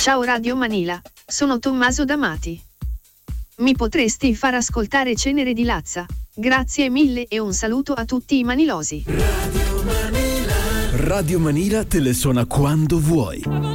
Ciao Radio Manila, sono Tommaso D'Amati. Mi potresti far ascoltare Cenere di Lazza? Grazie mille e un saluto a tutti i manilosi. Radio Manila te le suona quando vuoi.